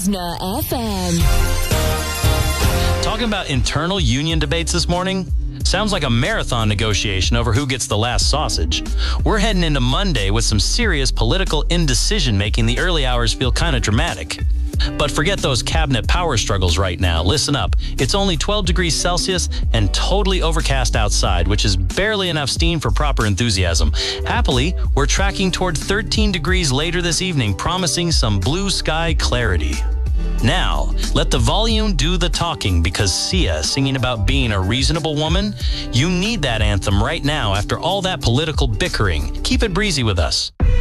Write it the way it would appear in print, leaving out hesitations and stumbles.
Listener FM. Talking about internal union debates this morning? Sounds like a marathon negotiation over who gets the last sausage. We're heading into Monday with some serious political indecision making the early hours feel kind of dramatic. But forget those cabinet power struggles right now. Listen up. It's only 12 degrees Celsius and totally overcast outside, which is barely enough steam for proper enthusiasm. Happily, we're tracking toward 13 degrees later this evening, promising some blue sky clarity. Now, let the volume do the talking, because Sia singing about being a reasonable woman, you need that anthem right now after all that political bickering. Keep it breezy with us.